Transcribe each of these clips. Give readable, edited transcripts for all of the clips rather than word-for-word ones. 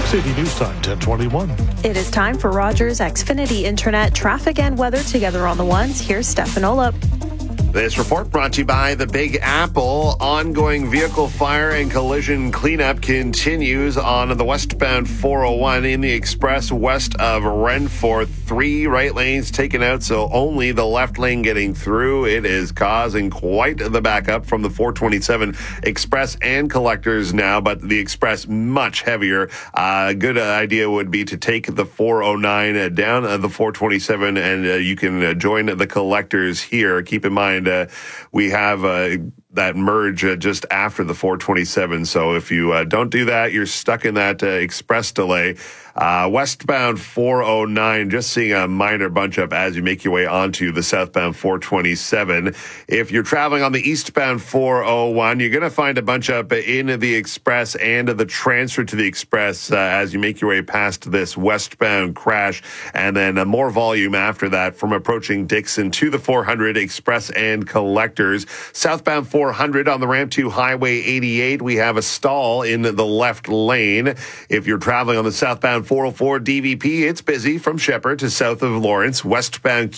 680 News Time, 1021. It is time for Rogers Xfinity Internet traffic and weather together on the ones. Here's Stefan Olop. This report brought to you by the Big Apple. Ongoing vehicle fire and collision cleanup continues on the westbound 401 in the express west of Renfort. 3 right lanes taken out, so only the left lane getting through. It is causing quite the backup from the 427 express and collectors now, but the express much heavier. A good idea would be to take the 409 down the 427, and you can join the collectors here. Keep in mind, we have that merge just after the 427. So if you don't do that, you're stuck in that express delay. Westbound 409, just seeing a minor bunch up as you make your way onto the southbound 427. If you're traveling on the eastbound 401, you're going to find a bunch up in the express and the transfer to the express as you make your way past this westbound crash. And then more volume after that from approaching Dixon to the 400 express and collectors. Southbound 400 on the ramp to Highway 88, we have a stall in the left lane. If you're traveling on the southbound 404 DVP, it's busy from Shepherd to south of Lawrence. Westbound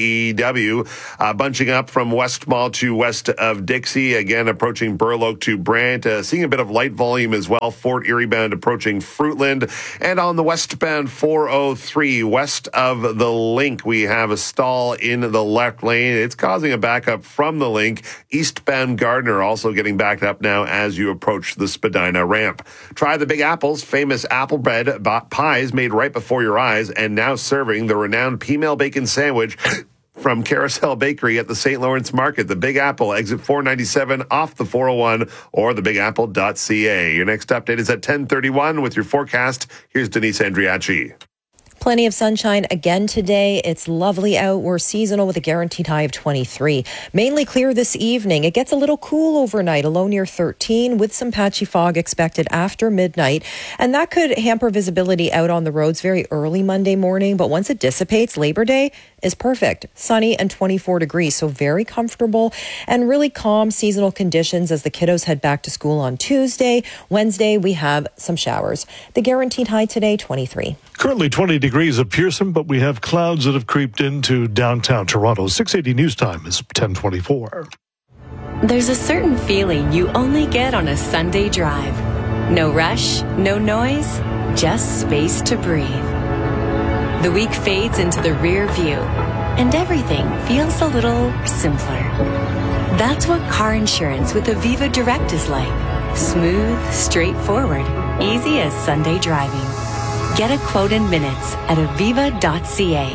QEW, bunching up from West Mall to west of Dixie. Again, approaching Burloak to Brant. Seeing a bit of light volume as well. Fort Erie bound approaching Fruitland. And on the westbound 403, west of the Link, we have a stall in the left lane. It's causing a backup from the Link. Eastbound Gardner also getting backed up now as you approach the Spadina ramp. Try the Big Apple's famous apple bread pies made right before your eyes, and now serving the renowned P-Mail Bacon Sandwich from Carousel Bakery at the St. Lawrence Market. The Big Apple, exit 497 off the 401 or thebigapple.ca. Your next update is at 10:31 with your forecast. Here's Denise Andriachi. Plenty of sunshine again today. It's lovely out. We're seasonal with a guaranteed high of 23. Mainly clear this evening. It gets a little cool overnight, a low near 13 with some patchy fog expected after midnight. And that could hamper visibility out on the roads very early Monday morning. But once it dissipates, Labor Day is perfect. Sunny and 24 degrees. So very comfortable and really calm seasonal conditions as the kiddos head back to school on Tuesday. Wednesday, we have some showers. The guaranteed high today, 23. Currently 20 degrees at Pearson, but we have clouds that have creeped into downtown Toronto. 680 News Time is 10:24. There's a certain feeling you only get on a Sunday drive. No rush, no noise, just space to breathe. The week fades into the rear view, and everything feels a little simpler. That's what car insurance with Aviva Direct is like. Smooth, straightforward, easy as Sunday driving. Get a quote in minutes at aviva.ca.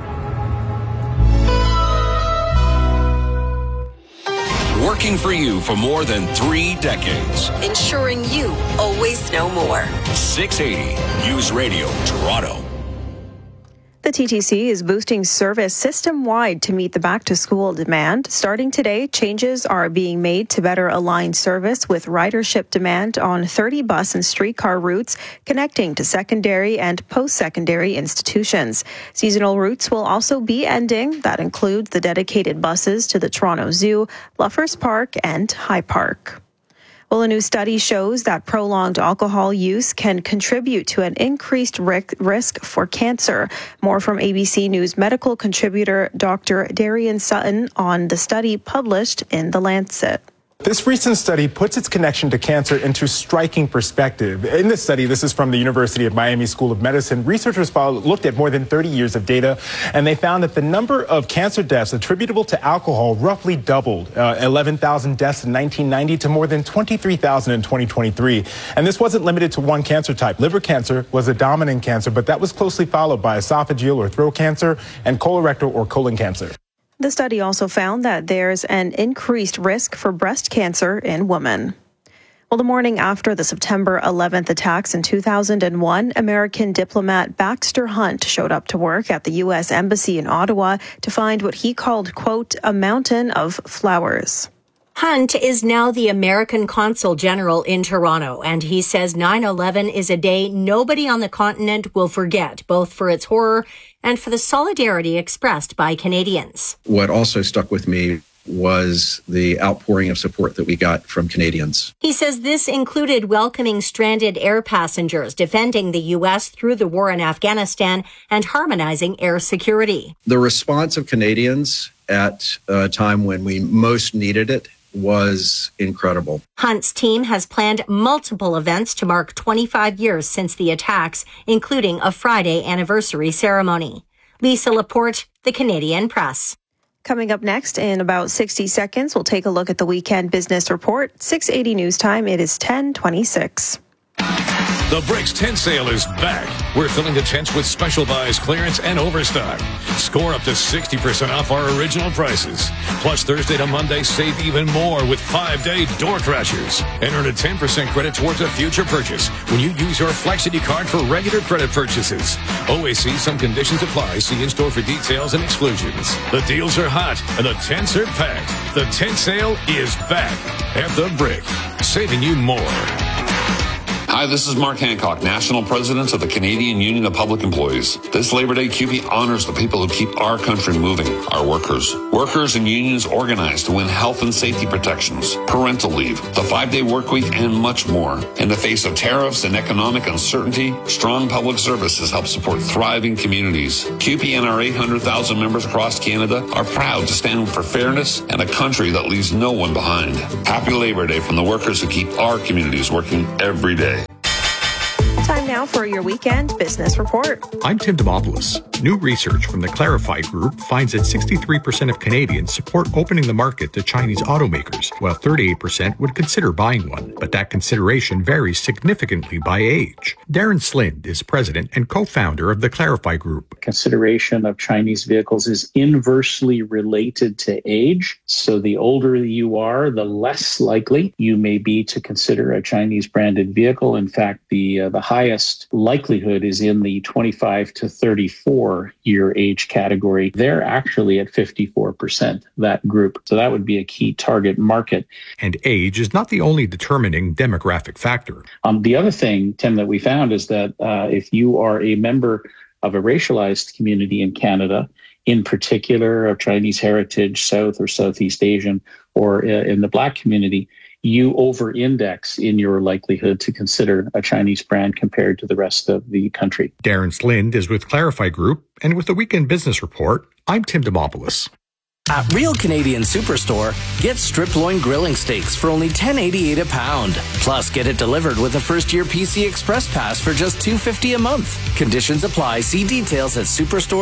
Working for you for more than 3 decades. Ensuring you always know more. 680 News Radio Toronto. The TTC is boosting service system-wide to meet the back-to-school demand. Starting today, changes are being made to better align service with ridership demand on 30 bus and streetcar routes connecting to secondary and post-secondary institutions. Seasonal routes will also be ending. That includes the dedicated buses to the Toronto Zoo, Bluffers Park, and High Park. Well, a new study shows that prolonged alcohol use can contribute to an increased risk for cancer. More from ABC News medical contributor Dr. Darian Sutton on the study published in The Lancet. This recent study puts its connection to cancer into striking perspective. In this study, this is from the University of Miami School of Medicine, researchers looked at more than 30 years of data, and they found that the number of cancer deaths attributable to alcohol roughly doubled, 11,000 deaths in 1990 to more than 23,000 in 2023. And this wasn't limited to one cancer type. Liver cancer was a dominant cancer, but that was closely followed by esophageal or throat cancer and colorectal or colon cancer. The study also found that there's an increased risk for breast cancer in women. Well, the morning after the September 11th attacks in 2001, American diplomat Baxter Hunt showed up to work at the U.S. Embassy in Ottawa to find what he called, quote, a mountain of flowers. Hunt is now the American Consul General in Toronto, and he says 9/11 is a day nobody on the continent will forget, both for its horror and for the solidarity expressed by Canadians. What also stuck with me was the outpouring of support that we got from Canadians. He says this included welcoming stranded air passengers, defending the U.S. through the war in Afghanistan, and harmonizing air security. The response of Canadians at a time when we most needed it was incredible. Hunt's team has planned multiple events to mark 25 years since the attacks, including a Friday anniversary ceremony. Lisa Laporte, The Canadian Press. Coming up next in about 60 seconds, we'll take a look at the weekend business report. 680 News Time, it is 10:26. The Bricks tent sale is back. We're filling the tents with special buys, clearance, and overstock. Score up to 60% off our original prices. Plus, Thursday to Monday, save even more with 5-day door crashers. And earn a 10% credit towards a future purchase when you use your Flexity card for regular credit purchases. Always see some conditions apply. See in-store for details and exclusions. The deals are hot and the tents are packed. The tent sale is back at the Brick, saving you more. Hi, this is Mark Hancock, National President of the Canadian Union of Public Employees. This Labor Day, CUPE honors the people who keep our country moving, our workers. Workers and unions organize to win health and safety protections, parental leave, the 5-day work week, and much more. In the face of tariffs and economic uncertainty, strong public services help support thriving communities. CUPE and our 800,000 members across Canada are proud to stand for fairness and a country that leaves no one behind. Happy Labor Day from the workers who keep our communities working every day. Time now for your weekend business report. I'm Tim Demopoulos. New research from the Clarify Group finds that 63% of Canadians support opening the market to Chinese automakers, while 38% would consider buying one. But that consideration varies significantly by age. Darren Slind is president and co-founder of the Clarify Group. Consideration of Chinese vehicles is inversely related to age. So the older you are, the less likely you may be to consider a Chinese branded vehicle. In fact, the highest likelihood is in the 25 to 34 year age category. They're actually at 54%, that group. So that would be a key target market. And age is not the only determining demographic factor. The other thing, Tim, that we found is that if you are a member of a racialized community in Canada, in particular of Chinese heritage, South or Southeast Asian, or in the Black community, you over-index in your likelihood to consider a Chinese brand compared to the rest of the country. Darren Slind is with Clarify Group, and with the Weekend Business Report, I'm Tim Demopoulos. At Real Canadian Superstore, get strip loin grilling steaks for only $10.88 a pound. Plus, get it delivered with a first-year PC Express Pass for just $2.50 a month. Conditions apply. See details at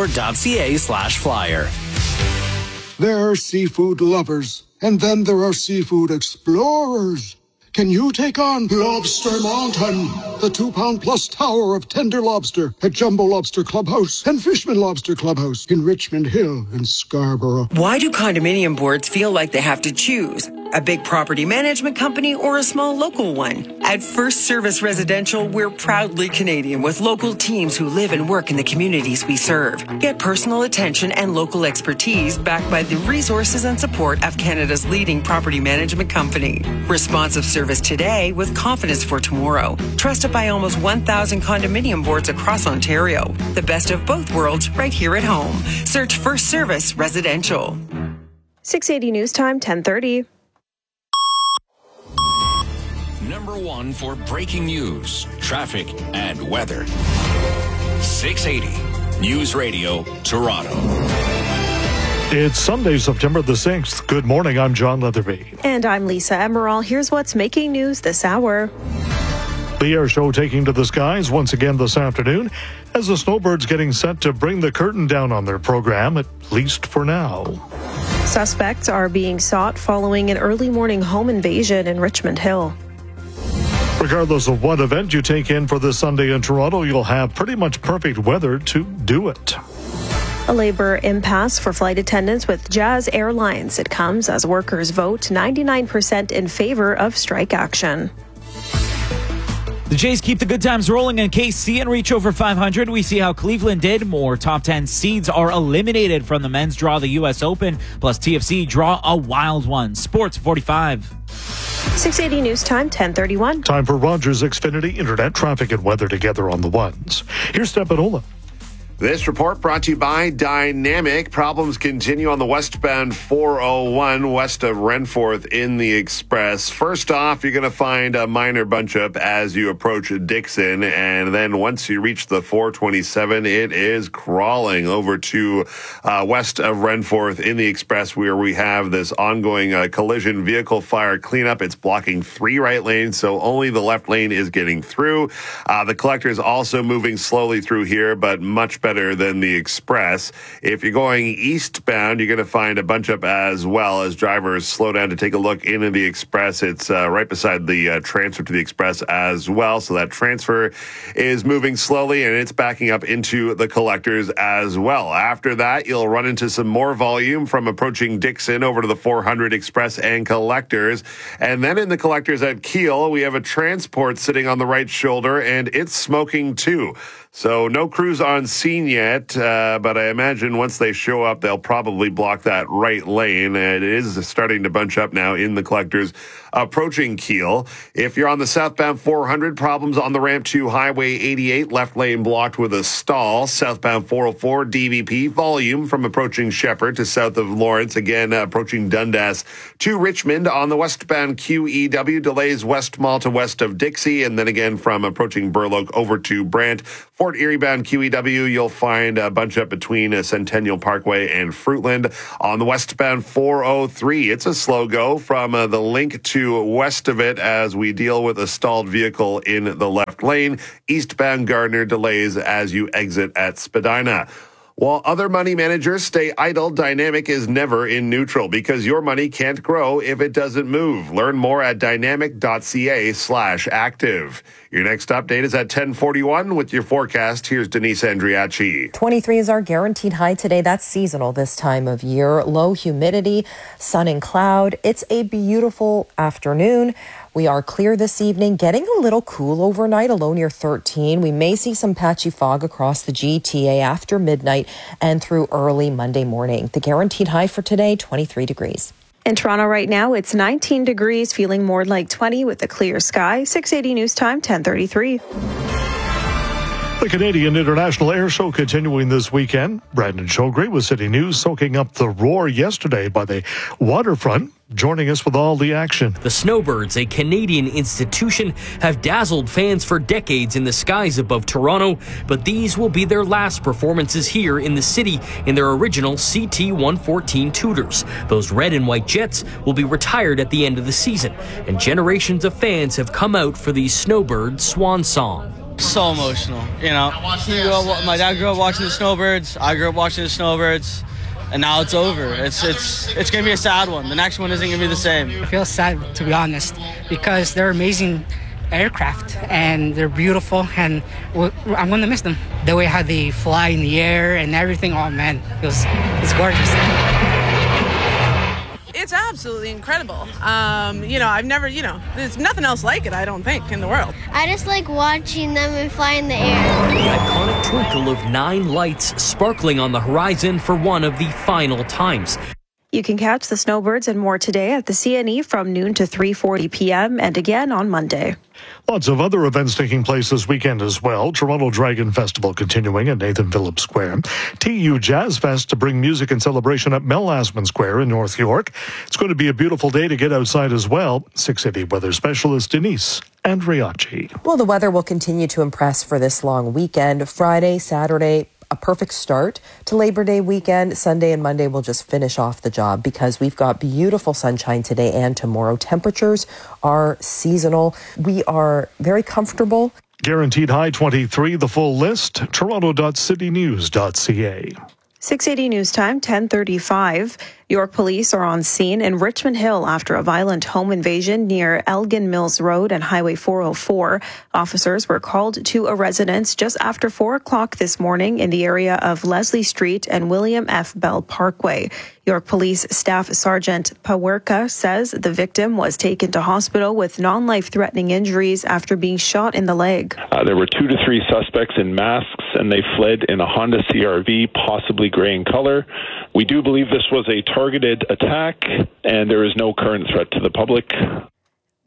superstore.ca/flyer. There are seafood lovers, and then there are seafood explorers. Can you take on Lobster Mountain, the 2-pound-plus tower of tender lobster at Jumbo Lobster Clubhouse and Fishman Lobster Clubhouse in Richmond Hill and Scarborough? Why do condominium boards feel like they have to choose? A big property management company or a small local one? At First Service Residential, we're proudly Canadian with local teams who live and work in the communities we serve. Get personal attention and local expertise backed by the resources and support of Canada's leading property management company. Responsive service today with confidence for tomorrow. Trusted by almost 1,000 condominium boards across Ontario. The best of both worlds right here at home. Search First Service Residential. 680 News Time, 10:30. Number one for breaking news, traffic, and weather. 680 News Radio, Toronto. It's Sunday, September the 6th. Good morning, I'm John Leatherby. And I'm Lisa Emerald. Here's what's making news this hour. The air show taking to the skies once again this afternoon as the Snowbirds getting set to bring the curtain down on their program, at least for now. Suspects are being sought following an early morning home invasion in Richmond Hill. Regardless of what event you take in for this Sunday in Toronto, you'll have pretty much perfect weather to do it. A labor impasse for flight attendants with Jazz Airlines. It comes as workers vote 99% in favor of strike action. The Jays keep the good times rolling in KC and reach over 500. We see how Cleveland did. More top 10 seeds are eliminated from the men's draw of the U.S. Open. Plus TFC draw a wild one. Sports 45. 680 News Time, 10:31. Time for Rogers Xfinity Internet traffic and weather together on the ones. Here's Stepanola. This report brought to you by Dynamic. Problems continue on the westbound 401 west of Renforth in the Express. First off, you're going to find a minor bunch up as you approach Dixon. And then once you reach the 427, it is crawling over to west of Renforth in the Express, where we have this ongoing collision vehicle fire cleanup. It's blocking 3 right lanes, so only the left lane is getting through. The collector is also moving slowly through here, but much better than the Express. If you're going eastbound, you're going to find a bunch up as well as drivers slow down to take a look into the Express. It's right beside the transfer to the Express as well. So that transfer is moving slowly and it's backing up into the collectors as well. After that, you'll run into some more volume from approaching Dixon over to the 400 Express and collectors. And then in the collectors at Keele, we have a transport sitting on the right shoulder and it's smoking too. So no crews on scene yet, but I imagine once they show up, they'll probably block that right lane. And it is starting to bunch up now in the collectors approaching Keele. If you're on the southbound 400, problems on the ramp to Highway 88, left lane blocked with a stall. Southbound 404, DVP, volume from approaching Shepherd to south of Lawrence, again approaching Dundas to Richmond. On the westbound QEW, delays West Mall to west of Dixie, and then again from approaching Burloak over to Brant. Fort Erie bound QEW, you'll find a bunch up between Centennial Parkway and Fruitland. On the westbound 403, it's a slow go from the link to west of it as we deal with a stalled vehicle in the left lane. Eastbound Gardner delays as you exit at Spadina. While other money managers stay idle, Dynamic is never in neutral because your money can't grow if it doesn't move. Learn more at dynamic.ca/active. Your next update is at 10:41 with your forecast. Here's Denise Andriachi. 23 is our guaranteed high today. That's seasonal this time of year. Low humidity, sun and cloud. It's a beautiful afternoon. We are clear this evening, getting a little cool overnight, a low near 13. We may see some patchy fog across the GTA after midnight and through early Monday morning. The guaranteed high for today, 23 degrees. In Toronto right now, it's 19 degrees, feeling more like 20 with a clear sky. 680 News Time, 10:33. The Canadian International Air Show continuing this weekend. Brandon Shogre with City News, soaking up the roar yesterday by the waterfront, joining us with all the action. The Snowbirds, a Canadian institution, have dazzled fans for decades in the skies above Toronto, but these will be their last performances here in the city in their original CT-114 Tudors. Those red and white jets will be retired at the end of the season, and generations of fans have come out for the Snowbird swan song. So emotional, you know. My dad grew up watching the Snowbirds. I grew up watching the Snowbirds, and now it's over. It's gonna be a sad one. The next one isn't gonna be the same. I feel sad, to be honest, because they're amazing aircraft and they're beautiful, and I'm gonna miss them. The way how they fly in the air and everything. Oh man, it's gorgeous. It's absolutely incredible. I've never, there's nothing else like it, I don't think, in the world. I just like watching them fly in the air. The iconic twinkle of 9 lights sparkling on the horizon for one of the final times. You can catch the Snowbirds and more today at the CNE from noon to 3:40 p.m. and again on Monday. Lots of other events taking place this weekend as well. Toronto Dragon Festival continuing at Nathan Phillips Square. TU Jazz Fest to bring music and celebration at Mel Asman Square in North York. It's going to be a beautiful day to get outside as well. 680 weather specialist Denise Andriachi. Well, the weather will continue to impress for this long weekend. Friday, Saturday, a perfect start to Labor Day weekend. Sunday and Monday will just finish off the job because we've got beautiful sunshine today and tomorrow. Temperatures are seasonal. We are very comfortable. Guaranteed high 23, the full list, toronto.citynews.ca. 680 News Time, 10:35. York police are on scene in Richmond Hill after a violent home invasion near Elgin Mills Road and Highway 404. Officers were called to a residence just after 4 o'clock this morning in the area of Leslie Street and William F. Bell Parkway. York Police Staff Sergeant Pawerka says the victim was taken to hospital with non-life-threatening injuries after being shot in the leg. There were 2 to 3 suspects in masks, and they fled in a Honda CR-V, possibly gray in color. We do believe this was a targeted attack, and there is no current threat to the public.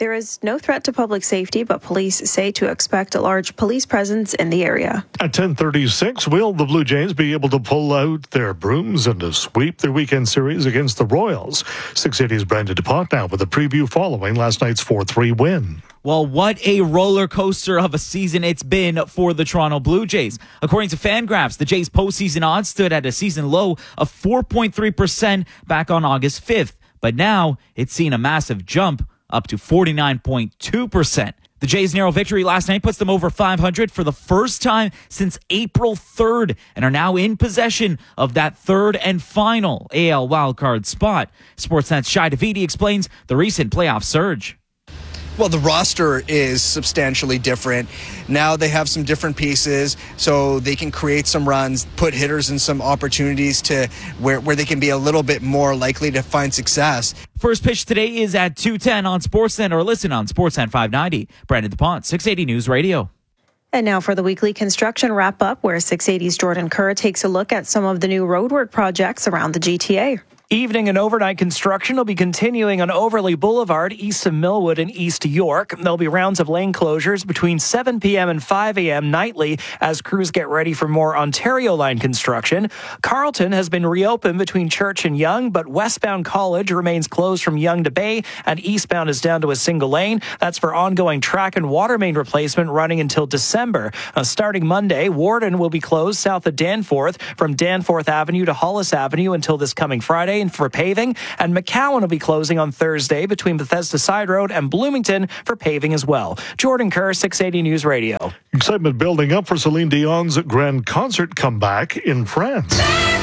There is no threat to public safety, but police say to expect a large police presence in the area. At 10:36, will the Blue Jays be able to pull out their brooms and to sweep their weekend series against the Royals? 680's Brandon DuPont now with a preview following last night's 4-3 win. Well, what a roller coaster of a season it's been for the Toronto Blue Jays. According to Fangraphs, the Jays' postseason odds stood at a season low of 4.3% back on August 5th. But now it's seen a massive jump up to 49.2%. The Jays' narrow victory last night puts them over 500 for the first time since April 3rd and are now in possession of that third and final AL wildcard spot. Sportsnet's Shai Davidi explains the recent playoff surge. Well, the roster is substantially different. Now they have some different pieces, so they can create some runs, put hitters in some opportunities to where they can be a little bit more likely to find success. First pitch today is at 2:10 on Sportsnet or listen on Sportsnet 590. Brandon DuPont, 680 News Radio. And now for the weekly construction wrap-up, where 680's Jordan Kerr takes a look at some of the new roadwork projects around the GTA. Evening and overnight construction will be continuing on Overley Boulevard, east of Millwood and east York. There'll be rounds of lane closures between 7 p.m. and 5 a.m. nightly as crews get ready for more Ontario line construction. Carleton has been reopened between Church and Yonge, but westbound College remains closed from Yonge to Bay, and eastbound is down to a single lane. That's for ongoing track and water main replacement running until December. Starting Monday, Warden will be closed south of Danforth from Danforth Avenue to Hollis Avenue until this coming Friday for paving, and McCowan will be closing on Thursday between Bethesda Side Road and Bloomington for paving as well. Jordan Kerr, 680 News Radio. Excitement building up for Celine Dion's grand concert comeback in France.